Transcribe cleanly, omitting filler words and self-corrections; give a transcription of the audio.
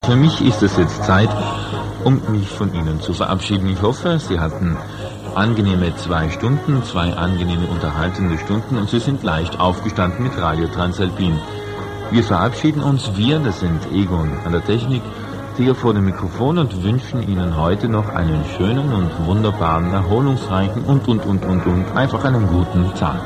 Für mich ist es jetzt Zeit, um mich von Ihnen zu verabschieden. Ich hoffe, Sie hatten angenehme 2 Stunden, 2 angenehme unterhaltende Stunden und Sie sind leicht aufgestanden mit Radio Transalpin. Wir verabschieden uns, das sind Egon an der Technik, Theo vor dem Mikrofon und wünschen Ihnen heute noch einen schönen und wunderbaren, erholungsreichen und einfach einen guten Tag.